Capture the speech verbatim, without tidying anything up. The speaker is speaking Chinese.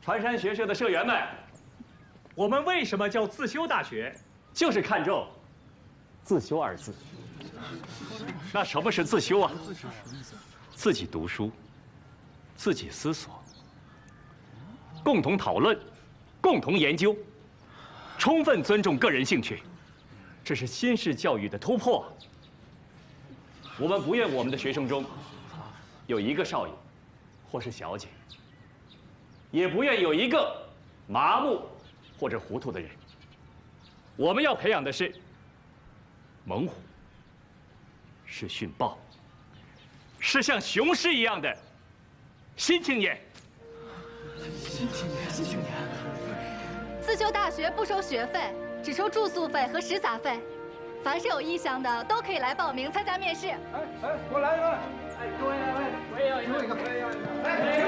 传山学社的社员们， 我们为什么叫自修大学？ 就是看重“自修”二字。那什么是自修啊？自己读书，自己思索，共同讨论，共同研究，充分尊重个人兴趣，这是新式教育的突破。我们不愿我们的学生中有一个少爷或是小姐，也不愿有一个麻木或者糊涂的人。我们要培养的是猛虎，是训豹，是像雄狮一样的新青年。 新青年，新青年。 自修大学不收学费，只收住宿费和食杂费。凡是有意向的，都可以来报名参加面试。 哎哎，我来一个！哎，给我一个！我也要一个！我也要一个！哎。